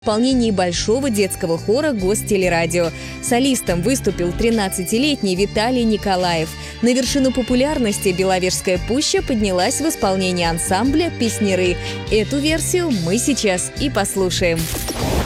В исполнении большого детского хора Гостелерадио. Солистом выступил 13-летний Виталий Николаев. На вершину популярности Беловежская пуща поднялась в исполнении ансамбля «Песняры». Эту версию мы сейчас и послушаем.